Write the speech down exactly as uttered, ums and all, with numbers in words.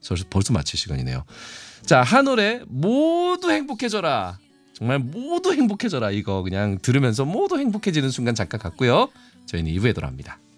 저 벌써 마칠 시간이네요. 자, 한올의 모두 행복해져라. 정말 모두 행복해져라. 이거 그냥 들으면서 모두 행복해지는 순간 잠깐 갔고요. 저희는 이 부에 돌아옵니다.